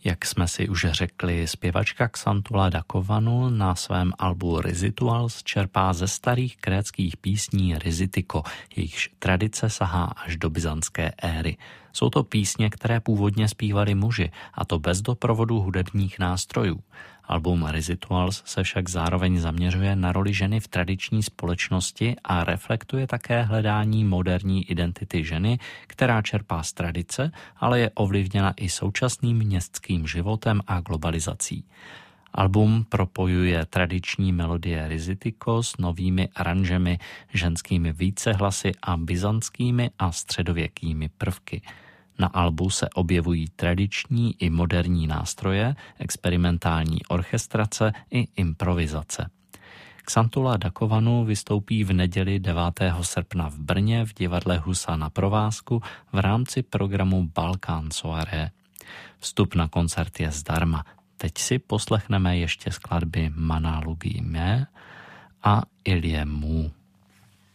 Jak jsme si už řekli, zpěvačka Xantula Dakovanu na svém albu Residuals čerpá ze starých kréckých písní Rizitiko, jejichž tradice sahá až do byzantské éry. Jsou to písně, které původně zpívali muži, a to bez doprovodu hudebních nástrojů. Album Residuals se však zároveň zaměřuje na roli ženy v tradiční společnosti a reflektuje také hledání moderní identity ženy, která čerpá z tradice, ale je ovlivněna i současným městským životem a globalizací. Album propojuje tradiční melodie Rizitiko s novými aranžemi, ženskými vícehlasy a byzantskými a středověkými prvky. Na albu se objevují tradiční i moderní nástroje, experimentální orchestrace i improvizace. Xantula Dakovanu vystoupí v neděli 9. srpna v Brně v divadle Husa na provázku v rámci programu Balkán Soirée. Vstup na koncert je zdarma. Teď si poslechneme ještě skladby Mana Lugi Me a Ilie Mu.